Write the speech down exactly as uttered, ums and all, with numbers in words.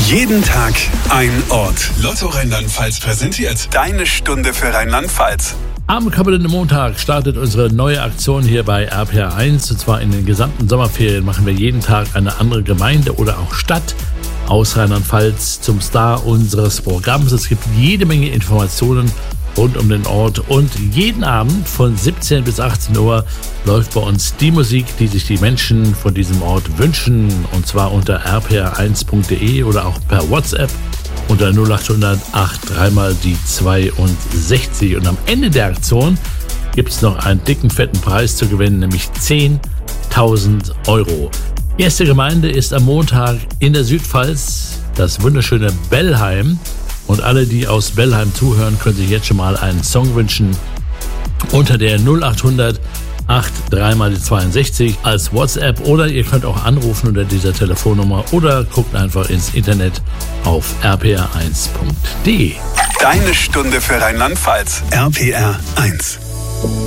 Jeden Tag ein Ort. Lotto Rheinland-Pfalz präsentiert deine Stunde für Rheinland-Pfalz. Am kommenden Montag startet unsere neue Aktion hier bei R P R eins. Und zwar in den gesamten Sommerferien machen wir jeden Tag eine andere Gemeinde oder auch Stadt aus Rheinland-Pfalz zum Star unseres Programms. Es gibt jede Menge Informationen rund um den Ort und jeden Abend von siebzehn bis achtzehn Uhr läuft bei uns die Musik, die sich die Menschen von diesem Ort wünschen, und zwar unter r p r eins punkt d e oder auch per WhatsApp unter null acht hundert acht drei mal die zweiundsechzig. Und am Ende der Aktion gibt es noch einen dicken, fetten Preis zu gewinnen, nämlich zehntausend Euro. Erste Gemeinde ist am Montag in der Südpfalz, das wunderschöne Bellheim. Und alle, die aus Bellheim zuhören, können sich jetzt schon mal einen Song wünschen unter der null acht hundert acht drei mal die zweiundsechzig als WhatsApp, oder ihr könnt auch anrufen unter dieser Telefonnummer oder guckt einfach ins Internet auf r p r eins punkt d e. Deine Stunde für Rheinland-Pfalz. R P R eins.